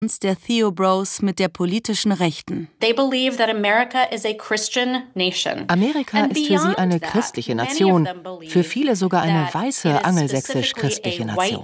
der Theo Bros mit der politischen Rechten. Amerika ist für sie eine christliche Nation, für viele sogar eine weiße angelsächsisch-christliche Nation.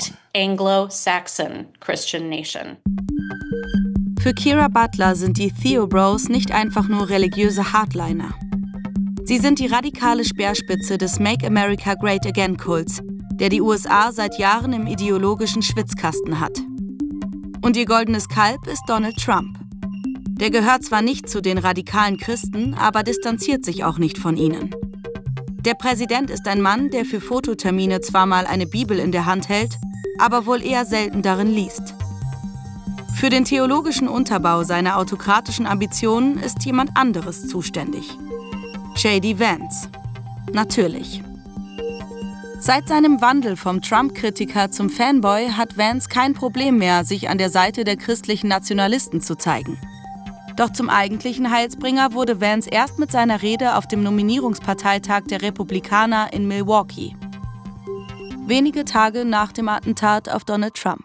Für Kira Butler sind die Theo Bros nicht einfach nur religiöse Hardliner. Sie sind die radikale Speerspitze des Make America Great Again Kults, der die USA seit Jahren im ideologischen Schwitzkasten hat. Und ihr goldenes Kalb ist Donald Trump. Der gehört zwar nicht zu den radikalen Christen, aber distanziert sich auch nicht von ihnen. Der Präsident ist ein Mann, der für Fototermine zwar mal eine Bibel in der Hand hält, aber wohl eher selten darin liest. Für den theologischen Unterbau seiner autokratischen Ambitionen ist jemand anderes zuständig. J.D. Vance. Natürlich. Seit seinem Wandel vom Trump-Kritiker zum Fanboy hat Vance kein Problem mehr, sich an der Seite der christlichen Nationalisten zu zeigen. Doch zum eigentlichen Heilsbringer wurde Vance erst mit seiner Rede auf dem Nominierungsparteitag der Republikaner in Milwaukee. Wenige Tage nach dem Attentat auf Donald Trump.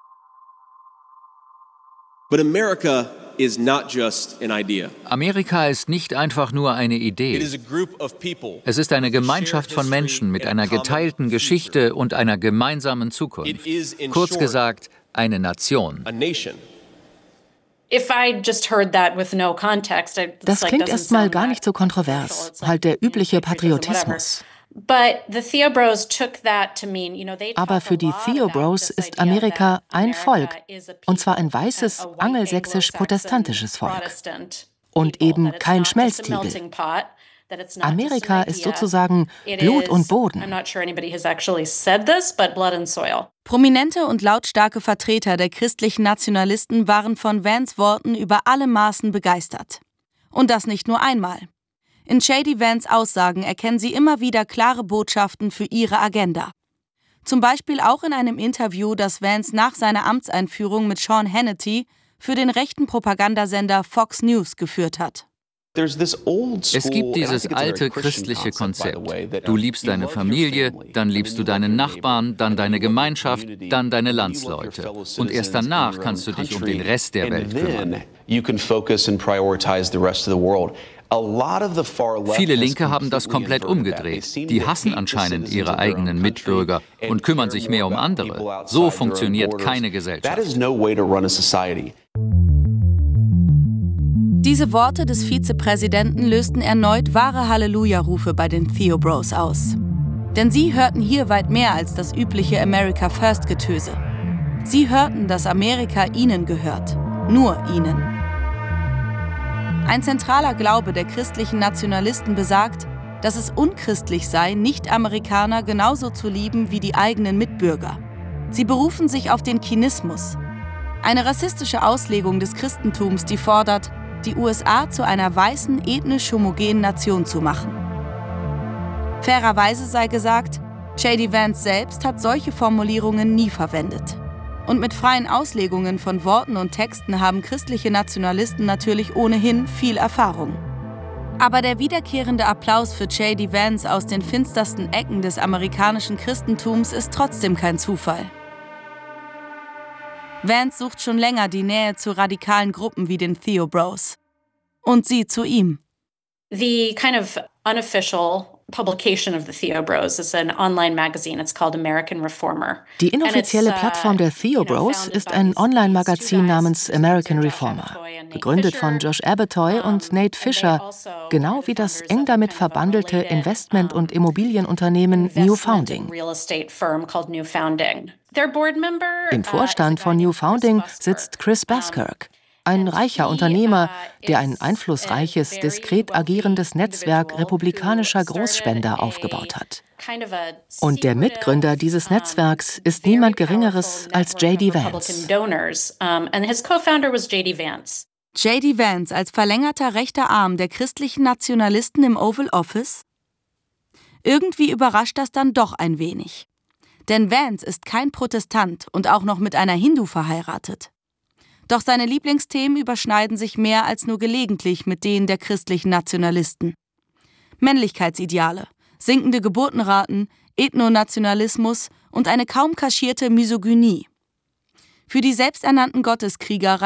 But America is not just an idea. Amerika ist nicht einfach nur eine Idee. Es ist eine Gemeinschaft von Menschen mit einer geteilten Geschichte und einer gemeinsamen Zukunft. Kurz gesagt, eine Nation. Das klingt erstmal gar nicht so kontrovers, halt der übliche Patriotismus. Aber für die Theo Bros ist Amerika ein Volk, und zwar ein weißes, angelsächsisch-protestantisches Volk. Und eben kein Schmelztiegel. Amerika ist sozusagen Blut und Boden. Prominente und lautstarke Vertreter der christlichen Nationalisten waren von Vance Worten über alle Maßen begeistert. Und das nicht nur einmal. In J.D. Vance Aussagen erkennen sie immer wieder klare Botschaften für ihre Agenda. Zum Beispiel auch in einem Interview, das Vance nach seiner Amtseinführung mit Sean Hannity für den rechten Propagandasender Fox News geführt hat. Es gibt dieses alte christliche Konzept. Du liebst deine Familie, dann liebst du deinen Nachbarn, dann deine Gemeinschaft, dann deine Landsleute. Und erst danach kannst du dich um den Rest der Welt kümmern. Viele Linke haben das komplett umgedreht. Die hassen anscheinend ihre eigenen Mitbürger und kümmern sich mehr um andere. So funktioniert keine Gesellschaft. Diese Worte des Vizepräsidenten lösten erneut wahre Halleluja-Rufe bei den Theo Bros aus. Denn sie hörten hier weit mehr als das übliche America First-Getöse. Sie hörten, dass Amerika ihnen gehört. Nur ihnen. Ein zentraler Glaube der christlichen Nationalisten besagt, dass es unchristlich sei, Nicht-Amerikaner genauso zu lieben wie die eigenen Mitbürger. Sie berufen sich auf den Kinismus, eine rassistische Auslegung des Christentums, die fordert, die USA zu einer weißen, ethnisch homogenen Nation zu machen. Fairerweise sei gesagt, J.D. Vance selbst hat solche Formulierungen nie verwendet. Und mit freien Auslegungen von Worten und Texten haben christliche Nationalisten natürlich ohnehin viel Erfahrung. Aber der wiederkehrende Applaus für J.D. Vance aus den finstersten Ecken des amerikanischen Christentums ist trotzdem kein Zufall. Vance sucht schon länger die Nähe zu radikalen Gruppen wie den Theo Bros. Und sie zu ihm. The kind of unofficial publication of the Theo Bros is an online magazine. It's called American Reformer. Die inoffizielle Plattform der Theo Bros ist ein Online-Magazin namens American Reformer, gegründet von Josh Abbotoy und Nate Fisher, genau wie das eng damit verbandelte Investment- und Immobilienunternehmen New Founding. Im Vorstand von New Founding sitzt Chris Baskirk, ein reicher Unternehmer, der ein einflussreiches, diskret agierendes Netzwerk republikanischer Großspender aufgebaut hat. Und der Mitgründer dieses Netzwerks ist niemand Geringeres als J.D. Vance. J.D. Vance als verlängerter rechter Arm der christlichen Nationalisten im Oval Office? Irgendwie überrascht das dann doch ein wenig. Denn Vance ist kein Protestant und auch noch mit einer Hindu verheiratet. Doch seine Lieblingsthemen überschneiden sich mehr als nur gelegentlich mit denen der christlichen Nationalisten. Männlichkeitsideale, sinkende Geburtenraten, Ethnonationalismus und eine kaum kaschierte Misogynie. Für die selbsternannten Gotteskrieger